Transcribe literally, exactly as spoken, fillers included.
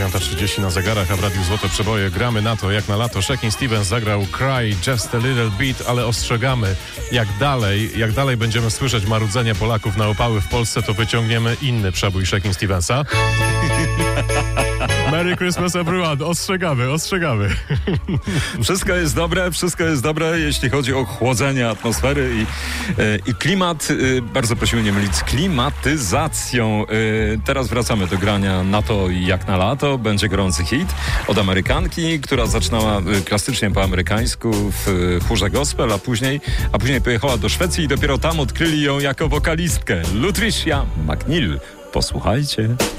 dziewiąta trzydzieści na zegarach, a w Radiu Złote Przeboje gramy na to jak na lato. Shakin' Stevens zagrał Cry, Just a Little Bit, ale ostrzegamy, jak dalej, jak dalej będziemy słyszeć marudzenie Polaków na opały w Polsce, to wyciągniemy inny przebój Shakin' Stevensa. Merry Christmas everyone, ostrzegamy, ostrzegamy. Wszystko jest dobre, wszystko jest dobre, jeśli chodzi o chłodzenie atmosfery i, i klimat. Bardzo prosimy nie mylić z klimatyzacją. Teraz wracamy do grania na to jak na lato. Będzie gorący hit od Amerykanki, która zaczynała klasycznie po amerykańsku w chórze gospel, a później, a później pojechała do Szwecji i dopiero tam odkryli ją jako wokalistkę. Lutricia McNeil. Posłuchajcie.